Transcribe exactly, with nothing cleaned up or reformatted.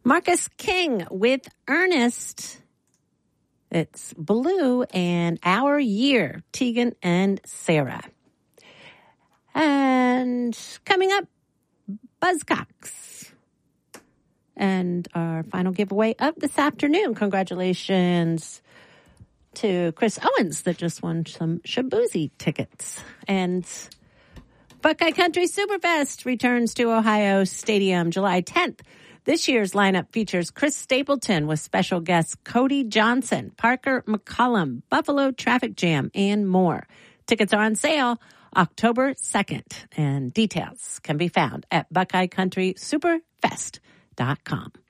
Marcus King with Ernest. It's Blue and Our Year, Tegan and Sarah. And coming up, Buzzcocks. And our final giveaway of this afternoon. Congratulations to Chris Owens that just won some Shabuzi tickets. And Buckeye Country Superfest returns to Ohio Stadium July tenth. This year's lineup features Chris Stapleton with special guests Cody Johnson, Parker McCollum, Buffalo Traffic Jam, and more. Tickets are on sale October second, and details can be found at buckeye country superfest dot com.